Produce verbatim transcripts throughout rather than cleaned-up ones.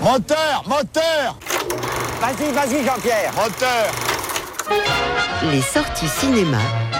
Moteur, moteur. Vas-y, vas-y Jean-Pierre. Moteur. Les sorties cinéma.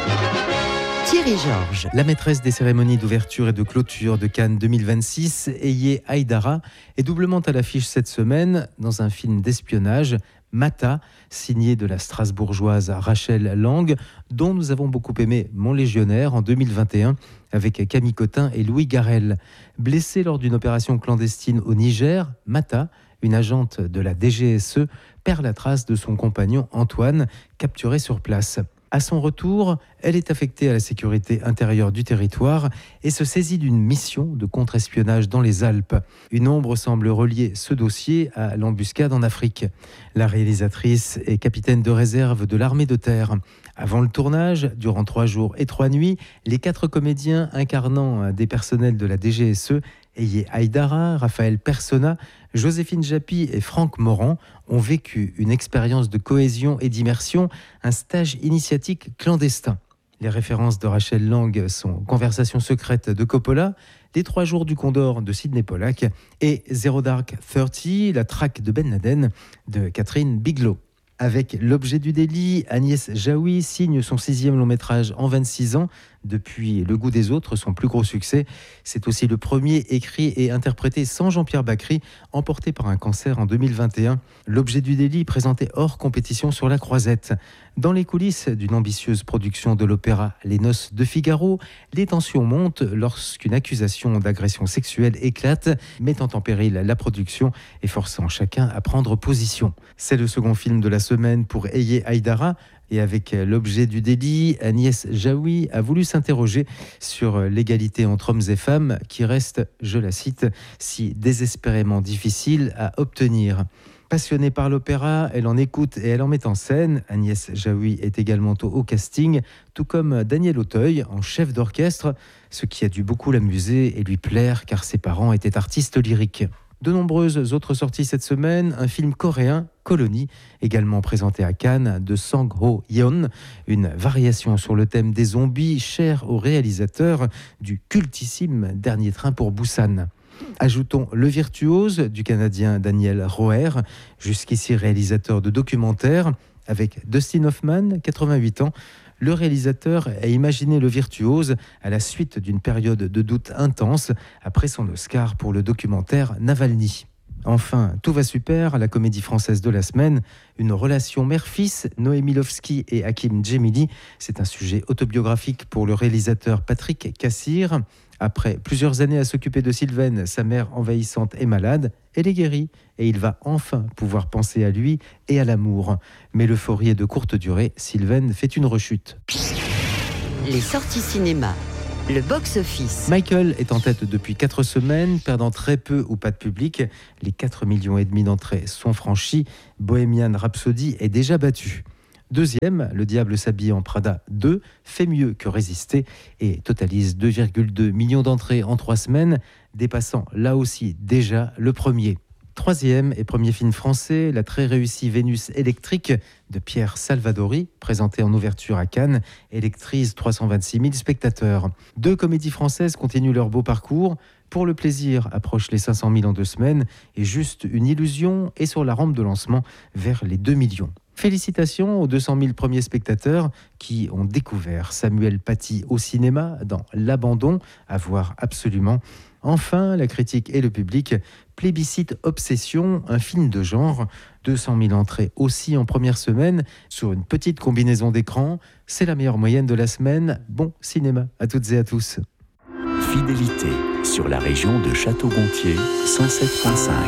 Thierry Georges. La maîtresse des cérémonies d'ouverture et de clôture de Cannes deux mille vingt-six, Eye Haïdara, est doublement à l'affiche cette semaine dans un film d'espionnage, Mata, signé de la Strasbourgeoise Rachel Lang, dont nous avons beaucoup aimé Mon Légionnaire en deux mille vingt et un avec Camille Cotin et Louis Garrel. Blessée lors d'une opération clandestine au Niger, Mata, une agente de la D G S E, perd la trace de son compagnon Antoine, capturé sur place. À son retour, elle est affectée à la sécurité intérieure du territoire et se saisit d'une mission de contre-espionnage dans les Alpes. Une ombre semble relier ce dossier à l'embuscade en Afrique. La réalisatrice est capitaine de réserve de l'armée de terre. Avant le tournage, durant trois jours et trois nuits, les quatre comédiens incarnant des personnels de la D G S E, Eye Haïdara, Raphaël Persona, Joséphine Japy et Franck Morand ont vécu une expérience de cohésion et d'immersion, un stage initiatique clandestin. Les références de Rachel Lang sont Conversation secrète de Coppola, Les Trois jours du Condor de Sidney Pollack et Zero Dark Thirty, la traque de Ben Laden de Catherine Bigelow. Avec L'objet du délit, Agnès Jaoui signe son sixième long métrage en vingt-six ans. Depuis Le goût des autres, son plus gros succès, c'est aussi le premier écrit et interprété sans Jean-Pierre Bacri, emporté par un cancer en deux mille vingt et un. L'objet du délit présenté hors compétition sur la Croisette. Dans les coulisses d'une ambitieuse production de l'opéra Les Noces de Figaro, les tensions montent lorsqu'une accusation d'agression sexuelle éclate, mettant en péril la production et forçant chacun à prendre position. C'est le second film de la semaine pour Eye Haïdara. Et avec L'objet du délit, Agnès Jaoui a voulu s'interroger sur l'égalité entre hommes et femmes qui reste, je la cite, si désespérément difficile à obtenir. Passionnée par l'opéra, elle en écoute et elle en met en scène. Agnès Jaoui est également au, au casting, tout comme Daniel Auteuil en chef d'orchestre, ce qui a dû beaucoup l'amuser et lui plaire car ses parents étaient artistes lyriques. De nombreuses autres sorties cette semaine, un film coréen, Colony, également présenté à Cannes, de Sang Ho-yeon, une variation sur le thème des zombies, cher au réalisateur du cultissime Dernier train pour Busan. Ajoutons Le virtuose du Canadien Daniel Roher, jusqu'ici réalisateur de documentaires, avec Dustin Hoffman, quatre-vingt-huit ans. Le réalisateur a imaginé Le virtuose à la suite d'une période de doute intense après son Oscar pour le documentaire Navalny. Enfin, Tout va super, la comédie française de la semaine, une relation mère-fils, Noémie Lovski et Hakim Djemili. C'est un sujet autobiographique pour le réalisateur Patrick Cassir. Après plusieurs années à s'occuper de Sylvaine, sa mère envahissante est malade, elle est guérie et il va enfin pouvoir penser à lui et à l'amour. Mais l'euphorie est de courte durée, Sylvaine fait une rechute. Les sorties cinéma. Le box-office. Michael est en tête depuis quatre semaines, perdant très peu ou pas de public. Les quatre millions et demi d'entrées sont franchies. Bohemian Rhapsody est déjà battu. Deuxième, Le diable s'habille en Prada deux fait mieux que résister et totalise deux virgule deux millions d'entrées en trois semaines, dépassant là aussi déjà le premier. Troisième et premier film français, la très réussie Vénus électrique de Pierre Salvadori, présentée en ouverture à Cannes, électrise trois cent vingt-six mille spectateurs. Deux comédies françaises continuent leur beau parcours. Pour le plaisir, approche les cinq cent mille en deux semaines et Juste une illusion est sur la rampe de lancement vers les deux millions. Félicitations aux deux cent mille premiers spectateurs qui ont découvert Samuel Paty au cinéma dans L'Abandon, à voir absolument. Enfin, la critique et le public plébiscitent Obsession, un film de genre. deux cent mille entrées aussi en première semaine sur une petite combinaison d'écran. C'est la meilleure moyenne de la semaine. Bon cinéma à toutes et à tous. Fidélité sur la région de Château-Gontier, cent sept virgule cinq.